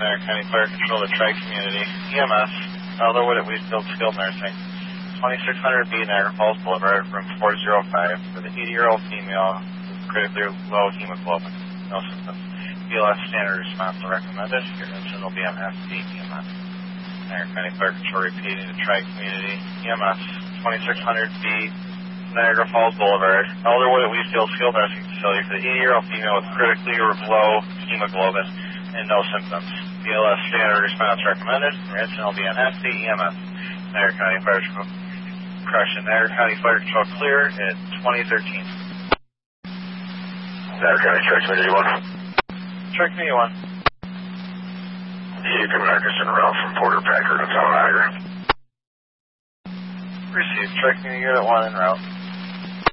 Niagara County Fire Control to Tri-Community, EMS, Elderwood at Wheatfield Skilled Nursing, 2600B Niagara Falls Boulevard, room 405, for the 80-year-old female with critically low hemoglobin. No symptoms. BLS standard response recommended. Your incident will be on FD EMS. Niagara County Fire Control repeating to Tri-Community, EMS, 2600B Niagara Falls Boulevard, Elderwood at Wheatfield Skilled Nursing Facility for the 80-year-old female with critically low hemoglobin and no symptoms. BLS standard response recommended. Your incident will be on FD EMS. Niagara County Fire Control. Niagara County Fire Control clear at 2013. Niagara County Tri-Community 1. Tri-Community 1. You can Marcus en route from Porter Packard to Town Niagara. Received. Tri-Community Unit 1 en route.